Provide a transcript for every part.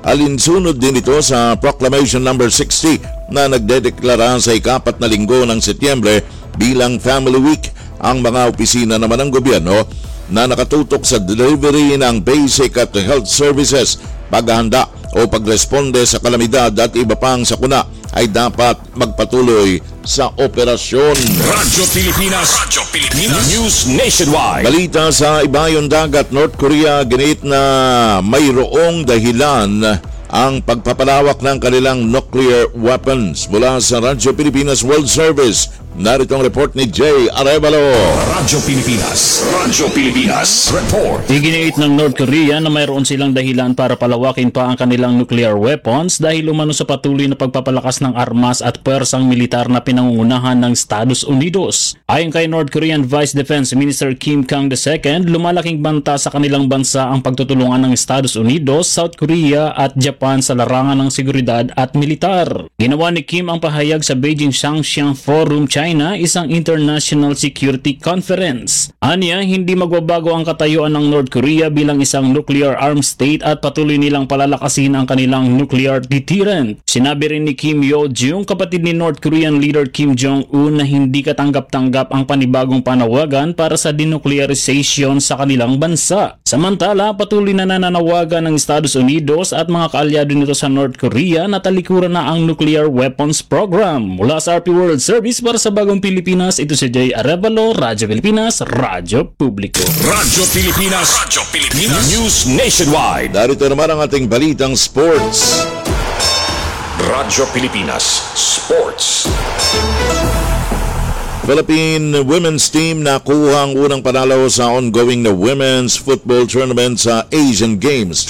Alinsunod din ito sa Proclamation No. 60 na nagdedeklara sa ika-4 na linggo ng Setyembre bilang Family Week. Ang mga opisina naman ng gobyerno na nakatutok sa delivery ng basic at health services, paghahanda o pagresponde sa kalamidad at iba pang sakuna ay dapat magpatuloy sa operasyon. Radyo Pilipinas News Nationwide. Balita sa Ibayong Dagat, North Korea, ginit na mayroong dahilan ang pagpapalawak ng kanilang nuclear weapons. Mula sa Radyo Pilipinas World Service, narito ang report ni Jay Arevalo. Radyo Pilipinas Report. Iginiit ng North Korea na mayroon silang dahilan para palawakin pa ang kanilang nuclear weapons dahil umano sa patuloy na pagpapalakas ng armas at pwersang militar na pinangungunahan ng Estados Unidos. Ayon kay North Korean Vice Defense Minister Kim Kang II, lumalaking banta sa kanilang bansa ang pagtutulungan ng Estados Unidos, South Korea at Japan sa larangan ng seguridad at militar. Ginawa ni Kim ang pahayag sa Beijing Shangxiang Forum, China, isang international security conference. Aniya, hindi magbabago ang katayuan ng North Korea bilang isang nuclear armed state at patuloy nilang palalakasin ang kanilang nuclear deterrent. Sinabi rin ni Kim Yo-jong, kapatid ni North Korean leader Kim Jong-un, na hindi katanggap-tanggap ang panibagong panawagan para sa denuclearization sa kanilang bansa. Samantala, patuloy na nananawagan ng Estados Unidos at mga kaalyado nito sa North Korea na talikuran na ang nuclear weapons program. Mula sa RP World Service para sa Bagong Pilipinas, ito si Jay Arevalo, Radyo Pilipinas, Radyo Publiko. Radyo Pilipinas News Nationwide. Narito naman ang ating balitang sports. Radyo Pilipinas Sports. Philippine women's team nakuha ang unang panalo sa ongoing na women's football tournament sa Asian Games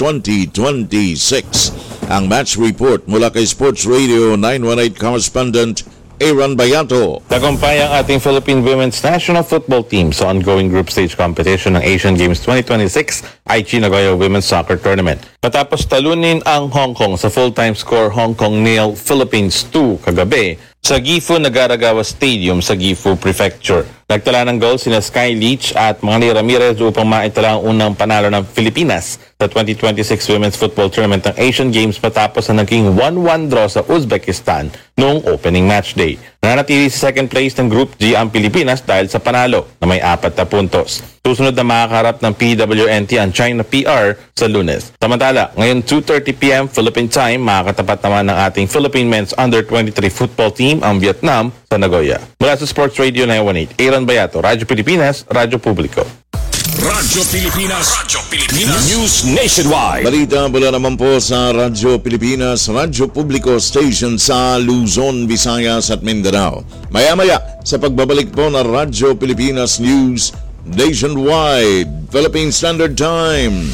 2026. Ang match report mula kay Sports Radio 918 correspondent Aaron Bayato. Tagumpay ang ating Philippine Women's National Football Team sa ongoing group stage competition ng Asian Games 2026 Aichi Nagoya Women's Soccer Tournament. Matapos talunin ang Hong Kong sa full-time score Hong Kong 0, Philippines 2 kagabi sa Gifu Nagaragawa Stadium sa Gifu Prefecture. Nagtala ng goal sina Sky Leach at Manny Ramirez upang maitala ang unang panalo ng Pilipinas sa 2026 Women's Football Tournament ng Asian Games matapos na naging 1-1 draw sa Uzbekistan noong opening match day. Nananatili sa second place ng Group G ang Pilipinas dahil sa panalo na may 4 na puntos. Susunod na makakaharap ng PWNT ang China PR sa Lunes. Samantala, ngayon 2:30 p.m. Philippine time, makakatapat naman ng ating Philippine Men's Under-23 Football Team ang Vietnam sa Nagoya. Mula sa Sports Radio 918, Aaron Bayato, Radyo Pilipinas, Radyo Publiko. Radyo Pilipinas News Nationwide. Balita mula naman po sa Radyo Pilipinas, Radyo Publiko Station sa Luzon, Visayas at Mindanao. Maya-maya sa pagbabalik po ng Radyo Pilipinas News Nationwide, Philippine Standard Time,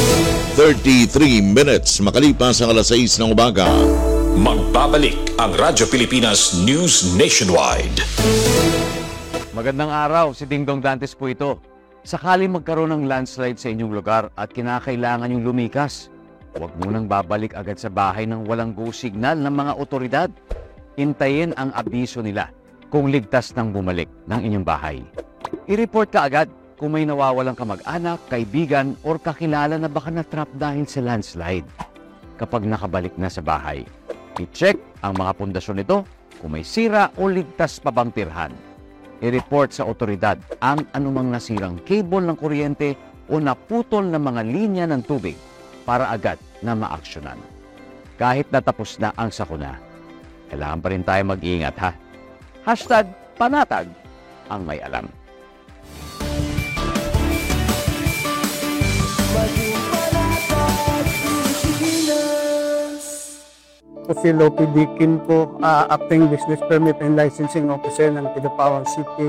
33 minutes makalipas ang alas 6 ng umaga. Magbabalik ang Radyo Pilipinas News Nationwide. Magandang araw, si Dingdong Dantes po ito. Sakali magkaroon ng landslide sa inyong lugar at kinakailangan yung lumikas, huwag munang babalik agad sa bahay ng walang go signal ng mga otoridad. Hintayin ang abiso nila kung ligtas nang bumalik ng inyong bahay. I-report ka agad kung may nawawalang kamag-anak, kaibigan, or kakilala na baka na-trap dahil sa landslide. Kapag nakabalik na sa bahay, i-check ang mga pundasyon nito kung may sira o ligtas pa bang tirhan. I-report sa otoridad ang anumang nasirang cable ng kuryente o naputol na mga linya ng tubig para agad na maaksyonan. Kahit natapos na ang sakuna, kailangan pa rin tayo mag-iingat ha. #panatag ang may alam. Si Lopi Dikin po, Acting Business Permit and Licensing Officer ng Kidapawan City.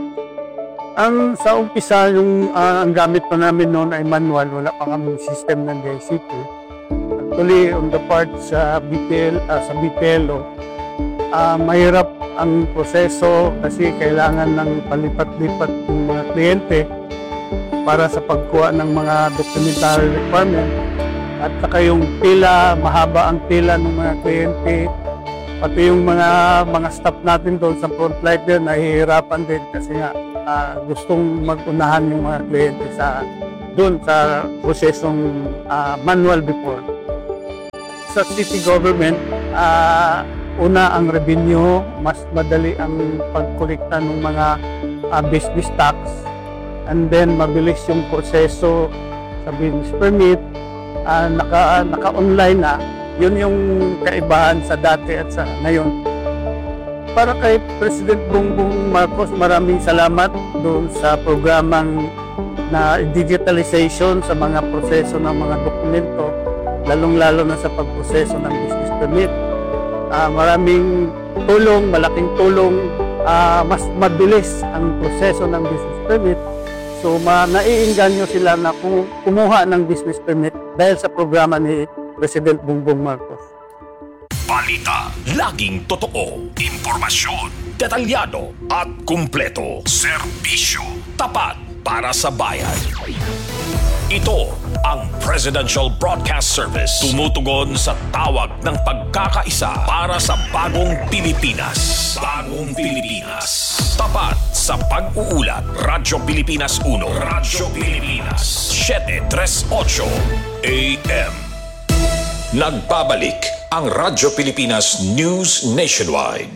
Sa umpisa, ang gamit pa namin noon ay manual, wala pa kami system ng DICT. Actually, on the part sa Bitelo, mahirap ang proseso kasi kailangan ng palipat-lipat ng mga kliyente para sa pagkuha ng mga documentary requirement. At saka yung pila, mahaba ang pila ng mga kliyente. Pati yung mga staff natin doon sa frontline din, nahihirapan din kasi nga gustong mag-unahan yung mga kliyente doon sa prosesong manual before. sa city government, una ang revenue, mas madali ang pagkolekta ng mga business tax, and then mabilis yung proseso sa business permit, naka-online na. Yun yung kaibahan sa dati at sa ngayon. Para kay President Bongbong Marcos, maraming salamat doon sa programang na digitalization sa mga proseso ng mga dokumento, lalong-lalo na sa pagproseso ng business permit. Maraming tulong, malaking tulong, mas mabilis ang proseso ng business permit. So naiinganyo sila na kumuha ng business permit dahil sa programa ni President Bongbong Marcos. Balita, laging totoo. Impormasyon, detalyado at kumpleto. Serbisyo, tapat para sa bayan. Ito ang Presidential Broadcast Service. Tumutugon sa tawag ng pagkakaisa para sa bagong Pilipinas. Bagong Pilipinas. Tapat sa pag-uulat. Radyo Pilipinas 1. Radyo Pilipinas 738 AM. Nagbabalik ang Radyo Pilipinas News Nationwide.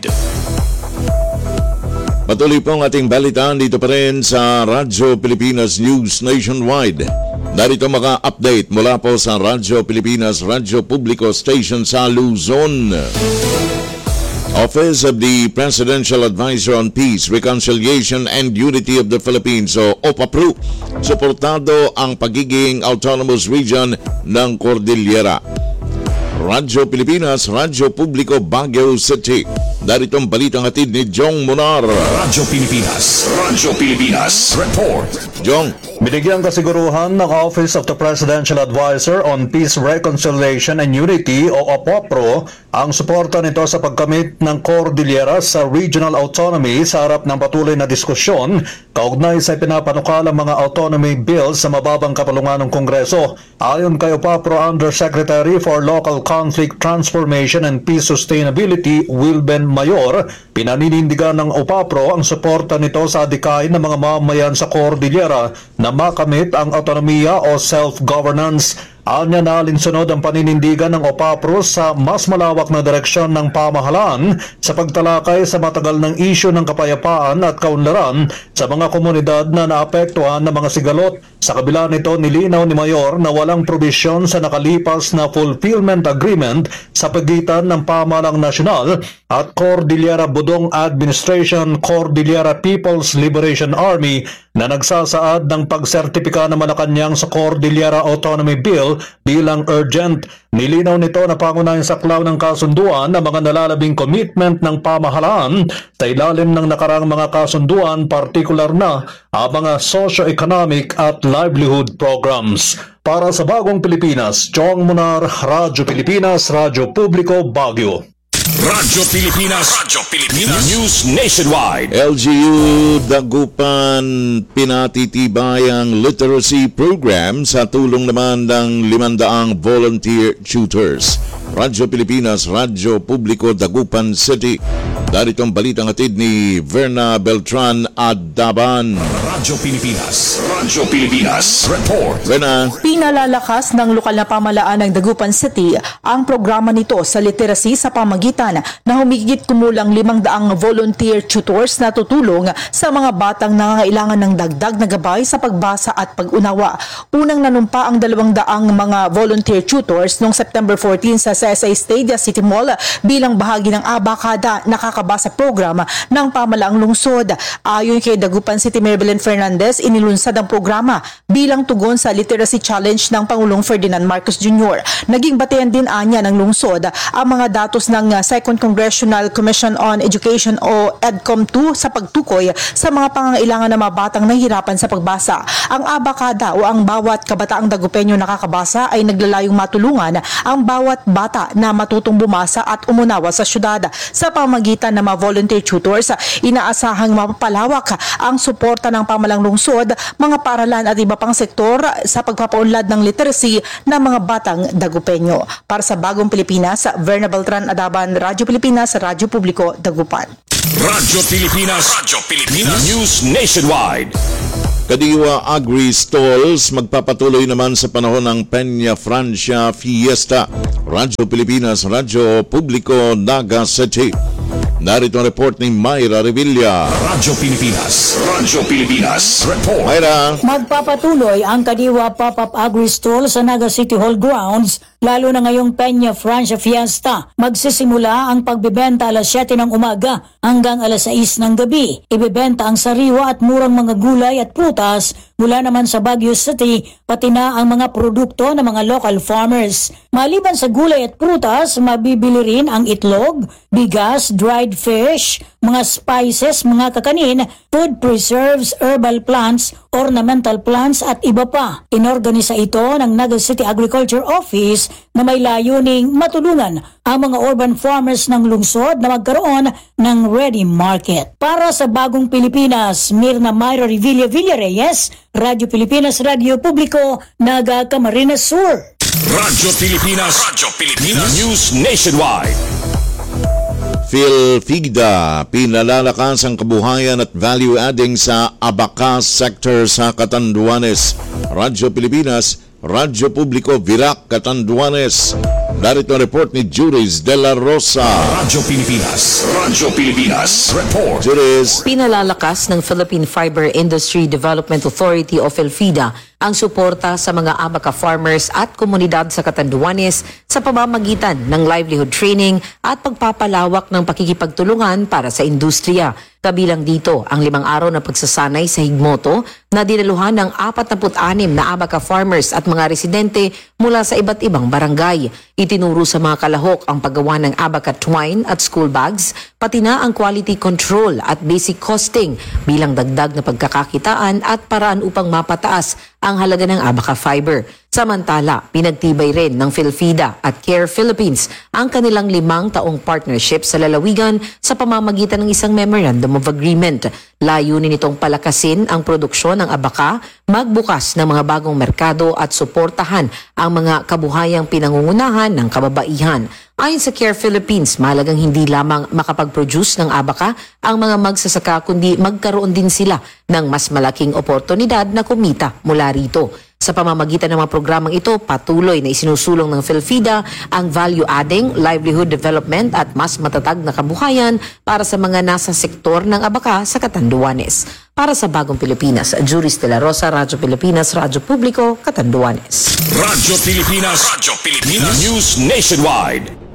Patuloy po ang ating balitaan dito pa rin sa Radyo Pilipinas News Nationwide. Narito mga update mula po sa Radyo Pilipinas Radyo Publico Station sa Luzon. Office of the Presidential Advisor on Peace, Reconciliation and Unity of the Philippines o OPAPRU, suportado ang pagiging autonomous region ng Cordillera. Radyo Pilipinas, Radyo Publico, Baguio City. Darito ang balitang hatid ni Jong Munar. Radyo Pilipinas Report. Jong. Binigyang kasiguruhan ng Office of the Presidential Advisor on Peace, Reconciliation and Unity o OPAPRO ang suporta nito sa pagkamit ng Cordillera sa regional autonomy sa harap ng patuloy na diskusyon kaugnay sa ipinapanukalang mga autonomy bills sa mababang kapulungan ng Kongreso. Ayon kay OPAPRO Undersecretary for Local Conflict Transformation and Peace Sustainability Wilben Mayor, pinaninindigan ng OPAPRO ang suporta nito sa adikain ng mga mamamayan sa Cordillera na makamit ang autonomiya o self-governance. Anya na alinsunod ang paninindigan ng OPAPRO sa mas malawak na direksyon ng pamahalaan sa pagtalakay sa matagal ng isyu ng kapayapaan at kaunlaran sa mga komunidad na naapektuhan ng mga sigalot. Sa kabila nito, nilinaw ni Mayor na walang probisyon sa nakalipas na fulfillment agreement sa pagitan ng pamahalang nasyonal at Cordillera Budong Administration Cordillera People's Liberation Army na nagsasaad ng pagsertipika ng Malacanang sa Cordillera Autonomy Bill bilang urgent. Nilinaw nito na pangunahing saklaw ng kasunduan ng mga nalalabing commitment ng pamahalaan sa ilalim ng nakarang mga kasunduan, partikular na ang mga socio-economic at livelihood programs. Para sa Bagong Pilipinas, Jong Munar, Radyo Pilipinas, Radyo Publico, Baguio. Radyo Pilipinas News Nationwide. LGU Dagupan pinatitibay ang literacy program sa tulong naman ng 500 volunteer tutors. Radyo Pilipinas, Radyo Publico, Dagupan City. Darito ang balitang hatid ni Verna Beltran Adaban. Radyo Pilipinas Report. Verna. Pinalalakas ng lokal na pamahalaan ng Dagupan City ang programa nito sa literacy sa pamagitan na humigit kumulang 500 volunteer tutors na tutulong sa mga batang nangangailangan ng dagdag na gabay sa pagbasa at pag-unawa. Unang nanumpa ang 200 mga volunteer tutors noong September 14 sa CSA Stadia City Mall bilang bahagi ng Abakada nakakabasa program ng pamalaang lungsod. Ayon kay Dagupan City Mayor Belen Fernandez, inilunsad ang programa bilang tugon sa literacy challenge ng Pangulong Ferdinand Marcos Jr. Naging batayan din anya ng lungsod ang mga datos ng Second Congressional Commission on Education o EDCOM2 sa pagtukoy sa mga pangangailangan ng mga batang nahihirapan sa pagbasa. Ang Abakada o ang bawat kabataang Dagupenyo nakakabasa ay naglalayong matulungan ang bawat bata na matutong bumasa at umunawa sa syudad. Sa pamagitan ng mga volunteer tutors, inaasahang mapapalawak ang suporta ng pamalang lungsod, mga paaralan at iba pang sektor sa pagpapaunlad ng literacy ng mga batang Dagupenyo. Para sa Bagong Pilipinas, Verna Beltran Adaban, Radyo Pilipinas, Radyo Publico, Dagupan. Radyo Pilipinas News Nationwide. Kadiwa Agri Stalls magpapatuloy naman sa panahon ng Peña Francia Fiesta. Radyo Pilipinas, Radyo Publiko, Naga City. Narito ang report ni Mayra Revilla. Radyo Pilipinas, Radyo Pilipinas, report. Mayra. Magpapatuloy ang Kadiwa Pop-Up Agri-Stall sa Naga City Hall grounds lalo na ngayong Peña Francia Fiesta. Magsisimula ang pagbibenta alas 7 ng umaga hanggang alas 6 ng gabi. Ibibenta ang sariwa at murang mga gulay at prutas mula naman sa Baguio City pati na ang mga produkto ng mga local farmers. Maliban sa gulay at prutas, mabibili rin ang itlog, bigas, dried fish, mga spices, mga kakanin, food preserves, herbal plants, ornamental plants at iba pa. Inorganisa ito ng Naga City Agriculture Office na may layuning matulungan ang mga urban farmers ng lungsod na magkaroon ng ready market. Para sa Bagong Pilipinas, Mirna Mayra Revilla Villareyes, Radyo Pilipinas, Radyo Publiko, Naga Camarines Sur. Radyo Pilipinas, Radyo Pilipinas, News Nationwide. PhilFIDA, pinalalakas ang kabuhayan at value adding sa Abacas sector sa Catanduanes. Radyo Pilipinas, Radyo Publiko, Virac, Catanduanes. Narito ang report ni Juris de la Rosa. Radyo Pilipinas, Radyo Pilipinas, report. Juris. Pinalalakas ng Philippine Fiber Industry Development Authority o PhilFIDA ang suporta sa mga Abaca farmers at komunidad sa Catanduanes sa pamamagitan ng livelihood training at pagpapalawak ng pakikipagtulungan para sa industriya. Kabilang dito ang 5 araw na pagsasanay sa Higmoto na dinaluhan ng 46 na Abaca farmers at mga residente mula sa iba't ibang barangay. Itinuro sa mga kalahok ang paggawa ng Abaca twine at school bags, pati na ang quality control at basic costing bilang dagdag na pagkakakitaan at paraan upang mapataas ang halaga ng Abaca fiber. Samantala, pinagtibay rin ng PhilFIDA at Care Philippines ang kanilang 5 taong partnership sa lalawigan sa pamamagitan ng isang Memorandum of Agreement. Layunin nitong palakasin ang produksyon ng Abaca, magbukas ng mga bagong merkado at suportahan ang mga kabuhayang pinangungunahan ng kababaihan. Ayon sa Care Philippines, mahalagang hindi lamang makapag-produce ng Abaca ang mga magsasaka kundi magkaroon din sila ng mas malaking oportunidad na kumita mula rito. Sa pamamagitan ng mga programang ito, patuloy na isinusulong ng PhilFIDA ang value-adding, livelihood development at mas matatag na kabuhayan para sa mga nasa sektor ng Abaca sa Catanduanes. Para sa Bagong Pilipinas, Juris de la Rosa, Radyo Pilipinas, Radyo Publiko, Catanduanes. Radyo Pilipinas, Radyo Pilipinas, News Nationwide.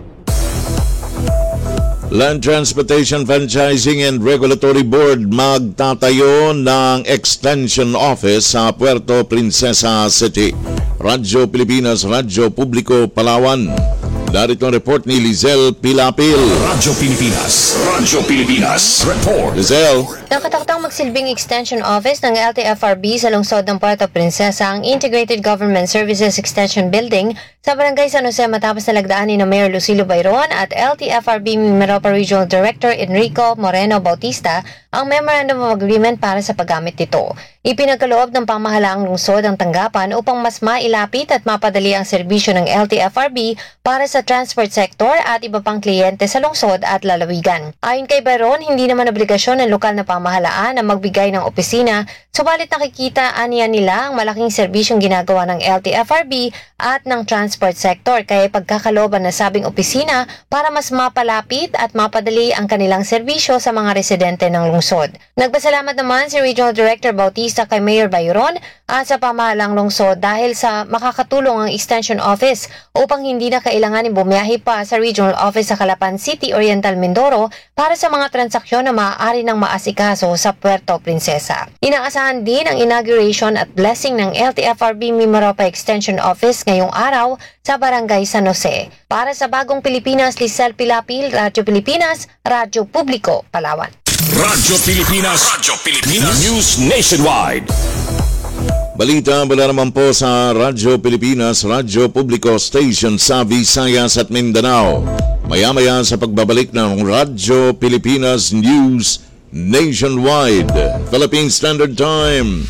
Land Transportation Franchising and Regulatory Board magtatayo ng Extension Office sa Puerto Princesa City. Radyo Pilipinas, Radyo Publiko, Palawan. Narito ang report ni Lizelle Pilapil. Radyo Pilipinas, Radyo Pilipinas, report. Lizelle. Nakatakdang magsilbing extension office ng LTFRB sa lungsod ng Puerto Princesa ang Integrated Government Services Extension Building sa Barangay San Jose matapos nalagdaan ni Mayor Lucilo Bayron at LTFRB Mimaropa Regional Director Enrico Moreno Bautista ang Memorandum of Agreement para sa paggamit nito. Ipinagkaloob ng pamahalaang lungsod ang tanggapan upang mas mailapit at mapadali ang serbisyo ng LTFRB para sa transport sector at iba pang kliyente sa lungsod at lalawigan. Ayon kay Bayron, hindi naman obligasyon ng lokal na pamahalaan na magbigay ng opisina, subalit nakikita aniya nila ang malaking serbisyong ginagawa ng LTFRB at ng transport sector kaya pagkakalooban na sabing opisina para mas mapalapit at mapadali ang kanilang serbisyo sa mga residente ng lungsod. Nagpasalamat naman si Regional Director Bautista kay Mayor Bayron at sa pamahalang lungsod dahil sa makakatulong ang Extension Office upang hindi na kailangan bumiyahe pa sa Regional Office sa Calapan City, Oriental Mindoro para sa mga transaksyon na maaari ng maasikaso sa Puerto Princesa. Inaasahan din ang inauguration at blessing ng LTFRB Mimaropa Extension Office ngayong araw sa Barangay San Jose. Para sa Bagong Pilipinas, Lizelle Pilapil, Radyo Pilipinas, Radyo Publiko, Palawan. Radyo Pilipinas, Radyo Pilipinas, News Nationwide. Balita mula naman po sa Radyo Pilipinas, Radyo Publiko Station sa Visayas at Mindanao. Maya-maya sa pagbabalik ng Radyo Pilipinas News Nationwide. Philippine Standard Time,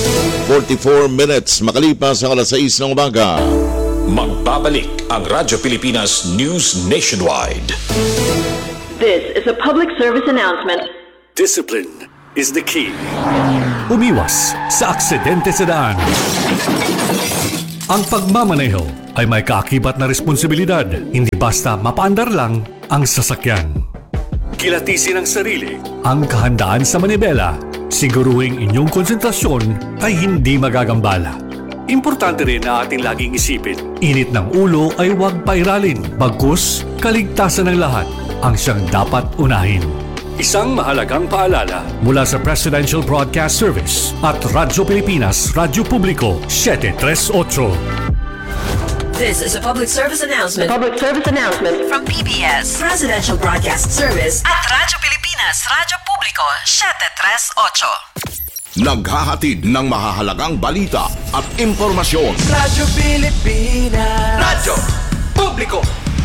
44 minutes makalipas sa alas 6 ng umaga. Magbabalik ang Radyo Pilipinas News Nationwide. This is a public service announcement. Discipline, is the key. Umiwas sa aksidente sa daan. Ang pagmamaneho ay may kaakibat na responsibilidad, hindi basta mapaandar lang ang sasakyan. Kilatisin ang sarili, ang kahandaan sa manibela, siguruhing inyong konsentrasyon ay hindi magagambala. Importante rin na ating laging isipin, init ng ulo ay huwag pairalin, bagkus kaligtasan ng lahat ang siyang dapat unahin. Isang mahalagang paalala mula sa Presidential Broadcast Service at Radyo Pilipinas, Radyo Publiko, 738. This is a public service announcement. From PBS, Presidential Broadcast Service at Radyo Pilipinas, Radyo Publiko, 738. Naghahatid ng mahahalagang balita at impormasyon. Radyo Pilipinas. Radyo Publiko.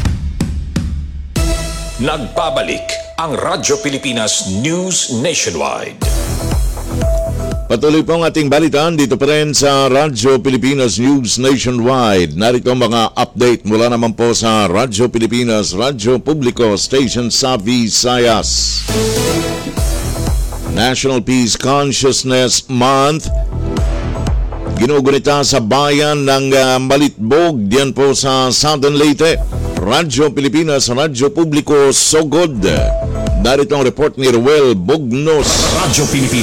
Nagbabalik ang Radyo Pilipinas News Nationwide. Patuloy po ang ating balitaan dito pa rin sa Radyo Pilipinas News Nationwide. Narito ang mga update mula naman po sa Radyo Pilipinas, Radyo Publiko Station sa Visayas. National Peace Consciousness Month ginugunita sa bayan ng Malitbog diyan po sa Southern Leyte. Radyo Pilipinas, Radyo Publiko, Sogod. Narito ang report ni Ruel Bugnos. Radyo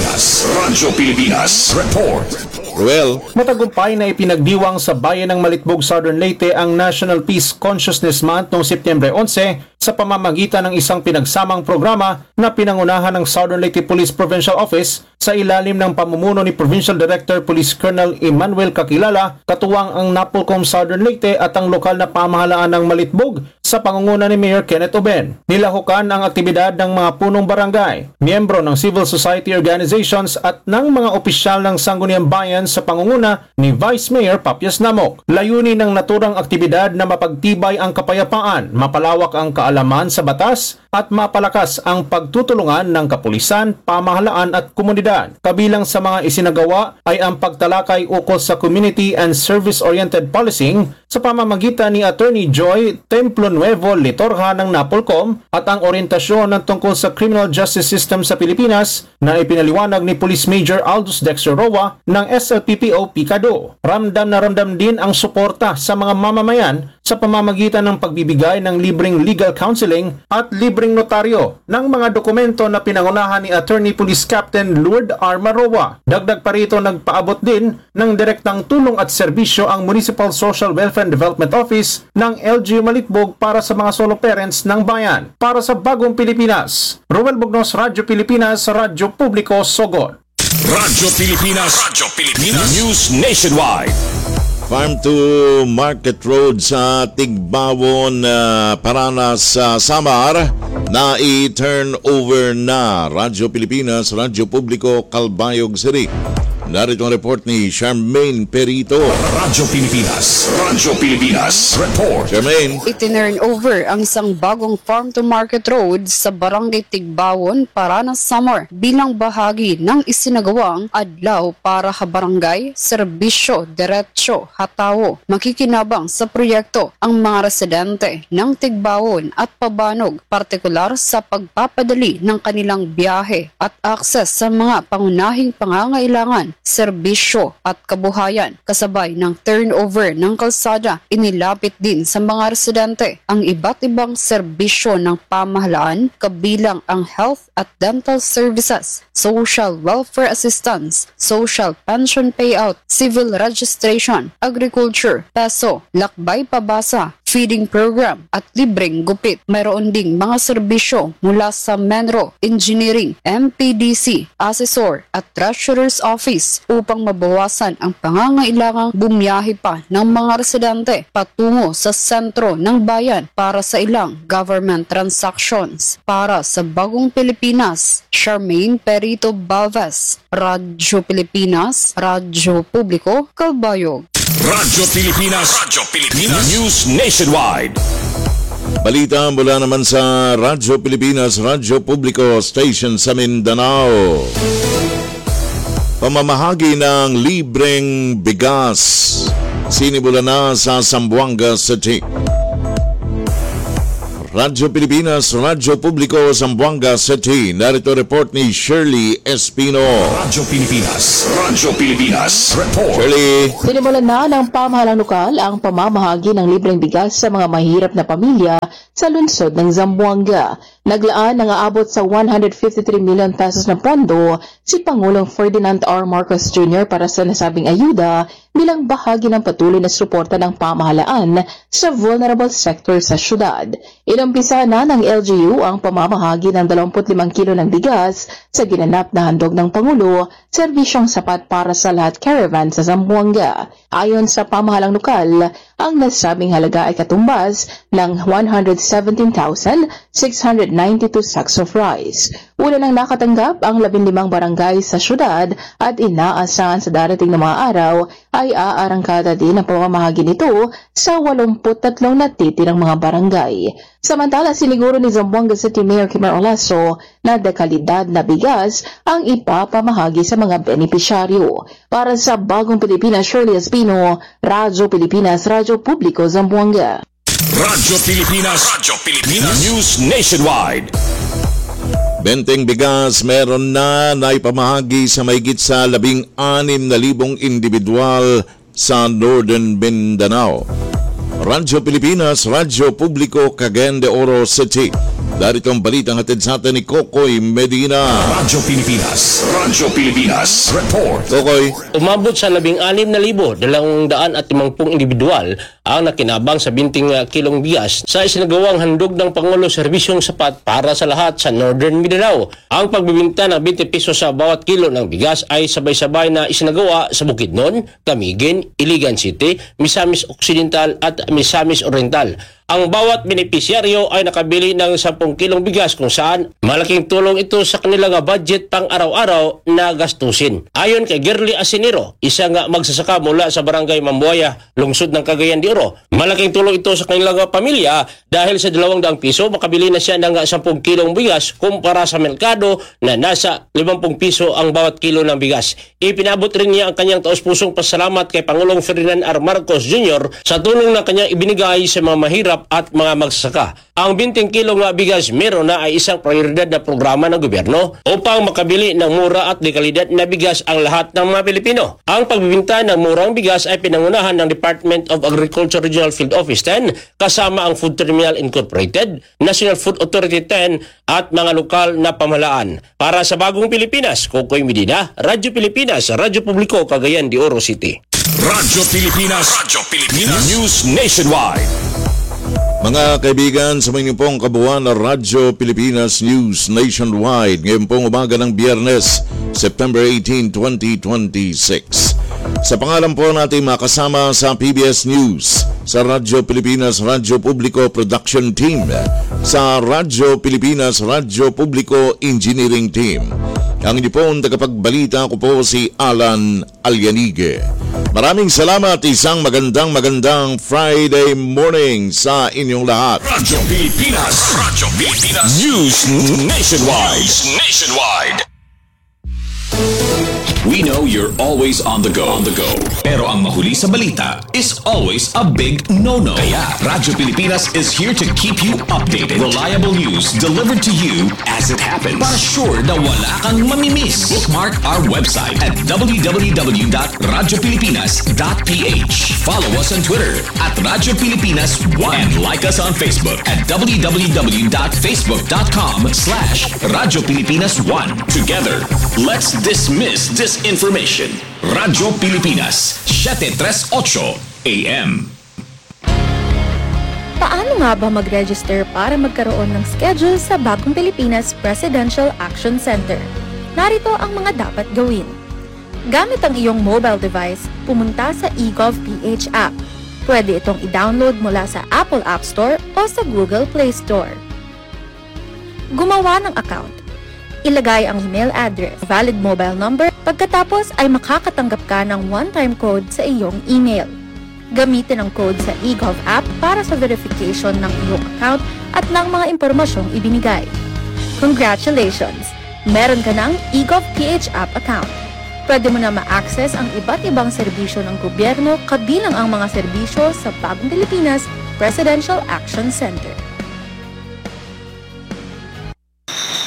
Pilipinas Report. Ruel. Matagumpay na ipinagdiwang sa bayan ng Malitbog, Southern Leyte ang National Peace Consciousness Month noong Setyembre 11 sa pamamagitan ng isang pinagsamang programa na pinangunahan ng Southern Leyte Police Provincial Office sa ilalim ng pamumuno ni Provincial Director Police Colonel Emmanuel Kakilala, katuwang ang NAPOLCOM Southern Leyte at ang lokal na pamahalaan ng Malitbog sa pangunguna ni Mayor Kenneth Oben. Nilahukan ang aktibidad ng mga punong barangay, miyembro ng civil society organizations at ng mga opisyal ng Sangguniang Bayan sa pangunguna ni Vice Mayor Papias Namok. Layunin ng naturang aktibidad na mapagtibay ang kapayapaan, mapalawak ang kaalaman sa batas at mapalakas ang pagtutulungan ng kapulisan, pamahalaan at komunidad. Kabilang sa mga isinagawa ay ang pagtalakay ukol sa community and service-oriented policing sa pamamagitan ni Attorney Joy Templo Nuevo Litorja ng NAPOLCOM at ang orientasyon ng tungkol sa criminal justice system sa Pilipinas na ipinaliwanag ni Police Major Aldous Dexter Roa ng SLPPO Picado. Ramdam na ramdam din ang suporta sa mga mamamayan sa pamamagitan ng pagbibigay ng libreng legal counseling at libreng notaryo ng mga dokumento na pinangunahan ni Attorney Police Captain Lourdes R. Maroa. Dagdag pa rito, nagpaabot din ng direktang tulong at serbisyo ang Municipal Social Welfare and Development Office ng LGU Malitbog para sa mga solo parents ng bayan. Para sa Bagong Pilipinas, Ruel Bugnos, Radyo Pilipinas, Radyo Publiko, Sogod. Radyo Pilipinas News Nationwide. Farm to Market Road sa Tigbawon, Paranas, Samar na i-turn over na. Radyo Pilipinas, Radyo Publiko, Calbayog City. Narito ang report ni Charmaine Perito. Radyo Pilipinas Report. Charmaine. Itinurn over ang isang bagong farm-to-market road sa Barangay Tigbawon, Paranas, Samar bilang bahagi ng isinagawang adlaw para barangay, serbisyo, diretsyo, hatawo. Makikinabang sa proyekto ang mga residente ng Tigbawon at Pabanog, partikular sa pagpapadali ng kanilang biyahe at akses sa mga pangunahing pangangailangan, serbisyo at kabuhayan. Kasabay ng turnover ng kalsada, inilapit din sa mga residente ang iba't ibang serbisyo ng pamahalaan, kabilang ang health at dental services, social welfare assistance, social pension payout, civil registration, agriculture, peso, lakbay pabasa, feeding program at libreng gupit. Mayroon ding mga serbisyo mula sa Menro, Engineering, MPDC, Assessor at Treasurer's Office upang mabawasan ang pangangailangang bumiyahe pa ng mga residente patungo sa sentro ng bayan para sa ilang government transactions. Para sa Bagong Pilipinas, Charmaine Perito Balvez, Radyo Pilipinas, Radyo Publiko, Calbayog. Radyo Pilipinas News Nationwide. Balita mula naman sa Radyo Pilipinas, Radyo Publiko Station sa Mindanao. Pamamahagi ng libreng bigas sinimula na sa Zamboanga City. Radyo Pilipinas, Radyo Publiko, Zamboanga City. Narito report ni Shirley Espino. Radyo Pilipinas, report. Shirley. Sinimulan na ng pamahalang lokal ang pamamahagi ng libreng bigas sa mga mahirap na pamilya sa lungsod ng Zamboanga. Naglaan ng aabot sa 153 million pesos na pondo si Pangulong Ferdinand R. Marcos Jr. para sa nasabing ayuda bilang bahagi ng patuloy na suporta ng pamahalaan sa vulnerable sector sa syudad. Inumpisa na ng LGU ang pamamahagi ng 25 kilo ng bigas sa ginanap na handog ng Pangulo, serbisyong sapat para sa lahat caravan sa Zamboanga. Ayon sa pamahalang lokal, ang nasabing halaga ay katumbas ng 117,692 sacks of rice. Una nang nakatanggap ang 15 barangay sa syudad at inaasahan sa darating na mga araw ay aarangkada din ang pamamahagi nito sa 83 natitirang mga barangay. Samantala, siniguro ni Zamboanga City Mayor Kimer Olaso na dekalidad na bigas ang ipapamahagi sa mga benepisyaryo. Para sa Bagong Pilipinas, Shirley Espino, Radyo Pilipinas, Radyo Publiko, Zamboanga. Radyo Pilipinas, News Nationwide. Benteng bigas meron na naipamahagi sa mahigit sa 16,000 individual sa Northern Mindanao. Radyo Pilipinas, Radyo Publiko, Cagayan de Oro City. Darito ang balitang hatid sa atin ni Kokoy Medina. Radyo Pilipinas, report. Kokoy. Umabot sa 16,250 individual ang nakinabang sa 20 kilong bigas sa isinagawang handog ng Pangulo serbisyong sapat para sa lahat sa Northern Mindanao. Ang pagbibinta ng 20 pesos sa bawat kilo ng bigas ay sabay-sabay na isinagawa sa Bukidnon, Camiguin, Iligan City, Misamis Occidental at Misamis Oriental. Ang bawat benepisyaryo ay nakabili ng 10 kilong bigas kung saan malaking tulong ito sa kanilang budget pang araw-araw na gastusin. Ayon kay Girly Asinero, isang magsasaka mula sa Barangay Mambuaya, lungsod ng Cagayan de Oro, malaking tulong ito sa kanilang pamilya dahil sa 200 piso makabili na siya ng 10 kilong bigas kumpara sa merkado na nasa 50 piso ang bawat kilo ng bigas. Ipinabot rin niya ang kanyang taos-pusong pasalamat kay Pangulong Ferdinand R. Marcos Jr. sa tulong na kanyang ibinigay sa mga mahirap at mga magsasaka. Ang 20 kilong bigas meron na ay isang prioridad na programa ng gobyerno upang makabili ng mura at dekalidad na bigas ang lahat ng mga Pilipino. Ang pagbibinta ng murang bigas ay pinangunahan ng Department of Agriculture Regional Field Office 10 kasama ang Food Terminal Incorporated, National Food Authority 10 at mga lokal na pamahalaan. Para sa Bagong Pilipinas, Kokoy Medina, Radyo Pilipinas, Radyo Publiko, Cagayan de Oro City. Radyo Pilipinas, News Nationwide. Mga kaibigan, sa mga pong kabuuan ng Radyo Pilipinas News Nationwide ngayon pong umaga ng Biyernes, September 18, 2026. Sa pangalan po natin makasama sa PBS News, sa Radyo Pilipinas Radyo Publiko Production Team, sa Radyo Pilipinas Radyo Publiko Engineering Team. Ang inyo pong tagapagbalita ko po si Alan Alyanige. Maraming salamat, isang magandang Friday morning sa inyong lahat. Radyo Pilipinas, News Nationwide. We know you're always on the go. Pero ang mahuli sa balita is always a big no-no. Kaya Radyo Pilipinas is here to keep you updated. Reliable news delivered to you as it happens. Para sure na wala kang mamimiss. Bookmark our website at www.radiopilipinas.ph. Follow us on Twitter at Radyo Pilipinas 1 and like us on Facebook at www.facebook.com/Radyo Pilipinas 1. Together, let's dismiss disinformation. Radyo Pilipinas, 738 AM. Paano nga ba mag-register para magkaroon ng schedule sa Bagong Pilipinas Presidential Action Center? Narito ang mga dapat gawin. Gamit ang iyong mobile device, pumunta sa eGov.ph app. Pwede itong i-download mula sa Apple App Store o sa Google Play Store. Gumawa ng account. Ilagay ang email address, valid mobile number, pagkatapos ay makakatanggap ka ng one-time code sa iyong email. Gamitin ang code sa eGov app para sa verification ng iyong account at ng mga impormasyong ibinigay. Congratulations! Meron ka ng eGov.ph app account. Pwede mo na ma-access ang iba't ibang serbisyo ng gobyerno kabilang ang mga serbisyo sa Bagong Pilipinas Presidential Action Center.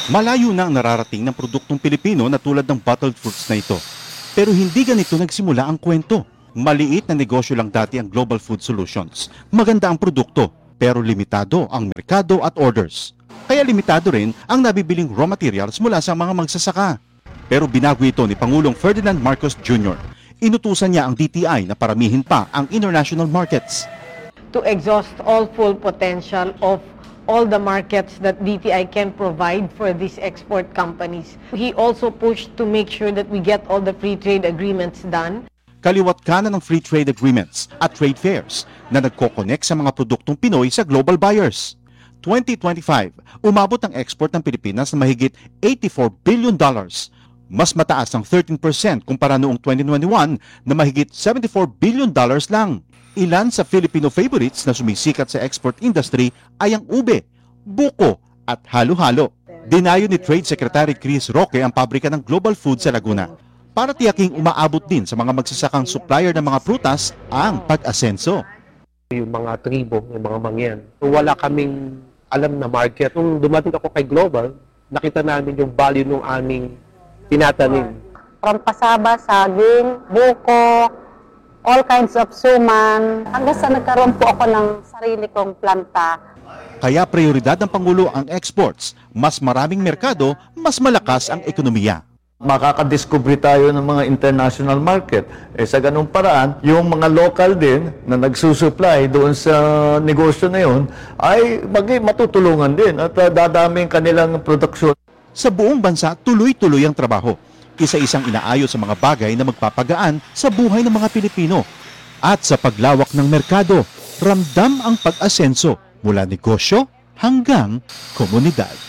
Malayo na ang nararating ng produktong Pilipino na tulad ng bottled fruits na ito. Pero hindi ganito nagsimula ang kwento. Maliit na negosyo lang dati ang Global Food Solutions. Maganda ang produkto, pero limitado ang merkado at orders. Kaya limitado rin ang nabibiling raw materials mula sa mga magsasaka. Pero binago ito ni Pangulong Ferdinand Marcos Jr. Inutusan niya ang DTI na paramihin pa ang international markets. To exhaust all full potential of all the markets that DTI can provide for these export companies. He also pushed to make sure that we get all the free trade agreements done. Kaliwat kanan ng free trade agreements at trade fairs na nagko-connect sa mga produktong Pinoy sa global buyers. 2025, umabot ang export ng Pilipinas na mahigit $84 billion. Mas mataas ng 13% kumpara noong 2021 na mahigit $74 billion lang. Ilan sa Filipino favorites na sumisikat sa export industry ay ang ube, buko at halo-halo. Dinayo ni Trade Secretary Chris Roque ang pabrika ng Global Food sa Laguna para tiyaking umaabot din sa mga magsasakang supplier ng mga prutas ang pag-asenso. Yung mga tribo, yung mga mangyan, wala kaming alam na market. Nung dumating ako kay Global, nakita namin yung value ng aming tinatanim. From pasaba, saging, buko, all kinds of suman, hanggang sa nagkaroon po ako ng sarili kong planta. Kaya prioridad ng Pangulo ang exports. Mas maraming merkado, mas malakas ang ekonomiya. Makakadiscover tayo ng mga international market. Sa ganung paraan, yung mga local din na nagsusupply doon sa negosyo na yun ay matutulungan din at dadaming kanilang produksyon. Sa buong bansa, tuloy-tuloy ang trabaho. Isa-isang inaayos sa mga bagay na magpapagaan sa buhay ng mga Pilipino. At sa paglawak ng merkado, ramdam ang pag-asenso mula negosyo hanggang komunidad.